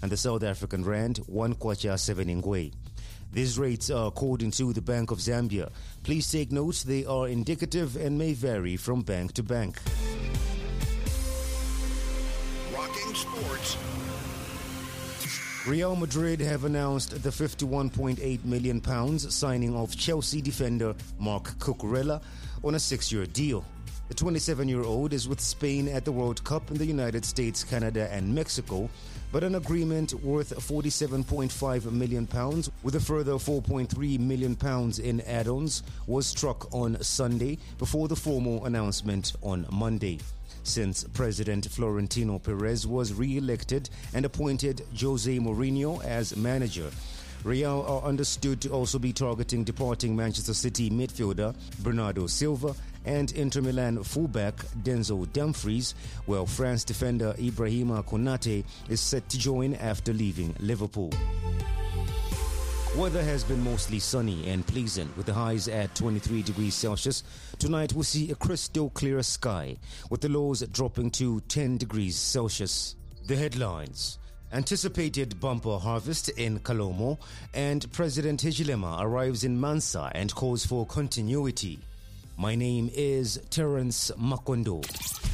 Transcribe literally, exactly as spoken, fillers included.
and the South African rand one kwacha seven ngwe. These rates are according to the Bank of Zambia. Please take note they are indicative and may vary from bank to bank. Rocking Sports. Real Madrid have announced the fifty-one point eight million pounds signing of Chelsea defender Marc Cucurella on a six-year deal. The twenty-seven-year-old is with Spain at the World Cup in the United States, Canada and Mexico, but an agreement worth forty-seven point five million pounds with a further four point three million pounds in add-ons was struck on Sunday before the formal announcement on Monday. Since President Florentino Perez was re-elected and appointed Jose Mourinho as manager, Real are understood to also be targeting departing Manchester City midfielder Bernardo Silva and Inter Milan fullback Denzel Dumfries, while France defender Ibrahima Konate is set to join after leaving Liverpool. Weather has been mostly sunny and pleasant with the highs at twenty-three degrees Celsius. Tonight we'll see a crystal clear sky with the lows dropping to ten degrees Celsius. The headlines: anticipated bumper harvest in Kalomo, and President Hichilema arrives in Mansa and calls for continuity. My name is Terence Makondo.